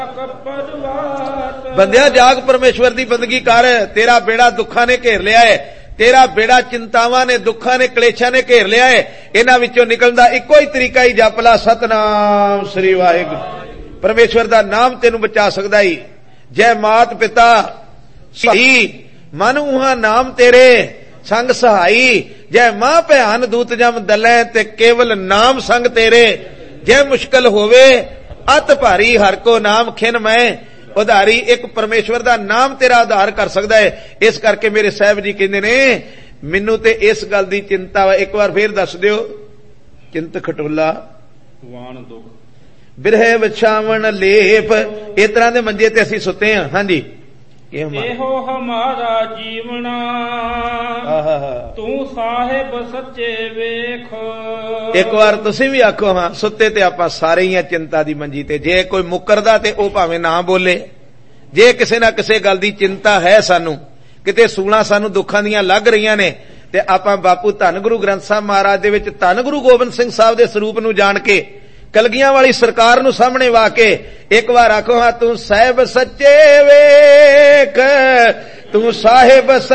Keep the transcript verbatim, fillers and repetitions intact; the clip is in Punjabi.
ਬੰਦਿਆ ਜਾਗ परमेश्वर ਦੀ ਬੰਦਗੀ ਕਰ। ਤੇਰਾ ਬੇੜਾ ਦੁੱਖਾਂ ਨੇ ਘੇਰ ਲਿਆ ਹੈ, ਤੇਰਾ ਬੇੜਾ ਚਿੰਤਾਵਾਂ ਨੇ, ਦੁੱਖਾਂ ਨੇ, ਕਲੇਸ਼ਾਂ ਨੇ ਘੇਰ ਲਿਆ ਹੈ। ਇਹਨਾਂ ਵਿੱਚੋਂ ਨਿਕਲਣ ਦਾ ਇੱਕੋ ਹੀ ਤਰੀਕਾ ਹੀ ਜਪ ਲਾ ਸਤਨਾਮ ਸ੍ਰੀ ਵਾਹਿਗੁਰੂ। परमेश्वर ਦਾ ਨਾਮ ਤੈਨੂੰ ਬਚਾ ਸਕਦਾ ਹੀ। ਜੈ ਮਾਤ ਪਿਤਾ ਸਹੀ ਮਨ ਉਹਾਂ ਨਾਮ ਤੇਰੇ ਸੰਗ ਸਹਾਈ। ਜੈ ਮਾਂ ਭਿਆਨ ਦੂਤ ਜਮ ਦਲੈ ਤੇ ਕੇਵਲ ਨਾਮ ਸੰਗ ਤੇਰੇ। ਜੈ ਮੁਸ਼ਕਲ ਹੋਵੇ ਅਤ ਭਾਰੀ ਹਰ ਕੋ ਨਾਮ ਖਿਨ ਮੈਂ ਉਧਾਰੀ। ਇੱਕ ਪਰਮੇਸ਼ਵਰ ਦਾ ਨਾਮ ਤੇਰਾ ਉਧਾਰ ਕਰ ਸਕਦਾ ਹੈ। ਇਸ ਕਰਕੇ ਮੇਰੇ ਸਾਹਿਬ ਜੀ ਕਹਿੰਦੇ ਨੇ ਮੈਨੂੰ ਤੇ ਇਸ ਗੱਲ ਦੀ ਚਿੰਤਾ ਵਾ। ਇੱਕ ਵਾਰ ਫੇਰ ਦੱਸ ਦਿਓ। ਚਿੰਤ ਖਟੋਲਾ ਵਾਣ ਦੁਖ ਬਿਰਹੇ ਵਿਛਾਵਣ ਲੇਪ। ਇਸ ਤਰ੍ਹਾਂ ਦੇ ਮੰਜੇ ਤੇ ਅਸੀਂ ਸੁੱਤੇ ਹਾਂ। ਹਾਂਜੀ ਇਹੋ ਹਮਾਰਾ ਜੀਵਨਾ ਤੂੰ ਸਾਹਿਬ ਸੱਚੇ ਵੇਖ। ਇੱਕ ਵਾਰ ਤੁਸੀਂ ਵੀ ਆਖੋ ਹਾਂ ਸੁੱਤੇ ਤੇ ਆਪਾਂ ਸਾਰੇ ਹੀ ਆ ਚਿੰਤਾ ਦੀ ਮੰਜੀ ਤੇ। ਜੇ ਕੋਈ ਮੁਕਰਦਾ ਤੇ ਉਹ ਭਾਵੇਂ ਨਾ ਬੋਲੇ। ਜੇ ਕਿਸੇ ਨਾ ਕਿਸੇ ਗੱਲ ਦੀ ਚਿੰਤਾ ਹੈ ਸਾਨੂੰ, ਕਿਤੇ ਸੂਲਾਂ ਸਾਨੂੰ ਦੁੱਖਾਂ ਦੀਆਂ ਲੱਗ ਰਹੀਆਂ ਨੇ, ਤੇ ਆਪਾਂ ਬਾਪੂ ਧੰਨ ਗੁਰੂ ਗ੍ਰੰਥ ਸਾਹਿਬ ਮਹਾਰਾਜ ਦੇ ਵਿੱਚ ਧੰਨ ਗੁਰੂ ਗੋਬਿੰਦ ਸਿੰਘ ਸਾਹਿਬ ਦੇ ਸਰੂਪ ਨੂੰ ਜਾਣ ਕੇ, ਕਲਗੀਆਂ ਵਾਲੀ ਸਰਕਾਰ ਨੂੰ ਸਾਹਮਣੇ ਵਾ ਕੇ ਇੱਕ ਵਾਰ ਆਖੋ ਹਾਂ ਤੂੰ ਸਾਹਿਬ ਸੱਚੇ ਵੇਖ, ਤੂੰ ਸਾਹਿਬ